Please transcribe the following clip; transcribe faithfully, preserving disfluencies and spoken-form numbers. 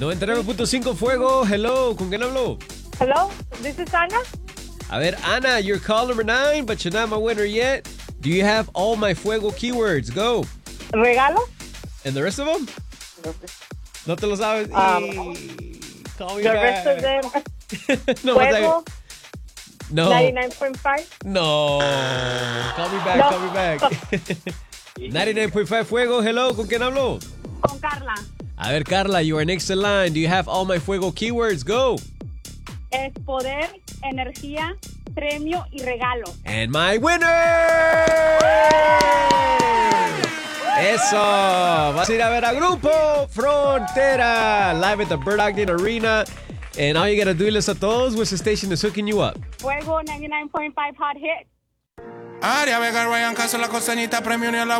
noventa y nueve punto cinco Fuego. Hello, ¿con quién hablo? Hello, this is Ana. A ver, Ana, you're call number nine, but you're not my winner yet. Do you have all my Fuego keywords? Go. ¿Regalo? And the rest of them? No sé. No te lo sabes. Um, Y... Call me The back. rest of them. No, vas a- Fuego, no. ninety-nine point five. No. Call me back, No. call me back. ninety-nine point five Fuego. Hello, ¿con quién hablo? Con Carla. A ver, Carla, you are next in line. Do you have all my Fuego keywords? Go. Es poder, energía, premio y regalo. And my winner! Eso. Vas a ir a ver a Grupo Frontera live at the Bird Ogden Arena. And all you gotta do, is a todos, which station is hooking you up. Fuego ninety-nine point five Hot Hit. Aria Vega, Ryan Castro, la costeñita, premio ni a la